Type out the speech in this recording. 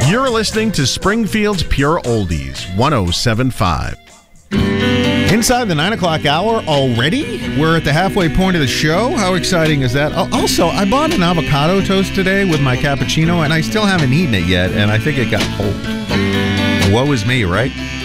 You're listening to Springfield's Pure Oldies, 107.5. Inside the 9 o'clock hour already? We're at the halfway point of the show. How exciting is that? Also, I bought an avocado toast today with my cappuccino, and I still haven't eaten it yet, and I think it got cold. Woe is me, right?